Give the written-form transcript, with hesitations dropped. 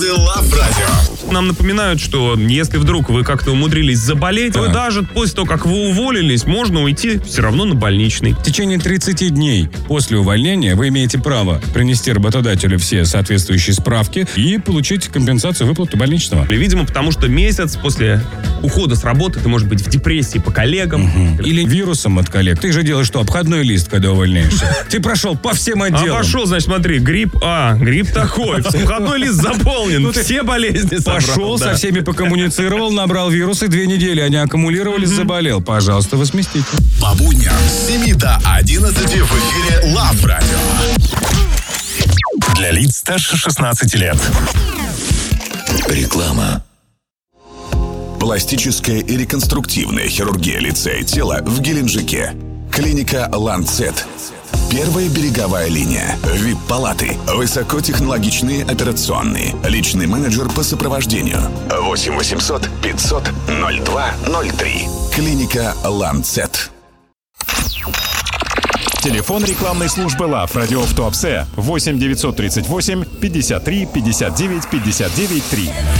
Love Radio. Нам напоминают, что если вдруг вы как-то умудрились заболеть, то даже после того, как вы уволились, можно уйти все равно на больничный. В течение 30 дней после увольнения вы имеете право принести работодателю все соответствующие справки и получить компенсацию выплаты больничного. Видимо, потому что месяц после ухода с работы ты можешь быть в депрессии по коллегам. Или вирусом от коллег. Ты же делаешь что, обходной лист, когда увольняешься? Ты прошел по всем отделам. Пошел, значит, смотри, грипп грипп такой, входной лист заполнен, все болезни собрал. Пошел, со всеми покоммуницировал, набрал вирусы, 2 недели они аккумулировались, заболел. Пожалуйста, возместите. По будням с 7 до 11 в эфире Love Radio. Для лиц старше 16 лет. Реклама. Пластическая и реконструктивная хирургия лица и тела в Геленджике. Клиника «Ланцет». Первая береговая линия. ВИП-палаты. Высокотехнологичные операционные. Личный менеджер по сопровождению. 8 800 500 02 03. Клиника «Ланцет». Телефон рекламной службы Love Radio в Туапсе 8 938 53 59 59 3.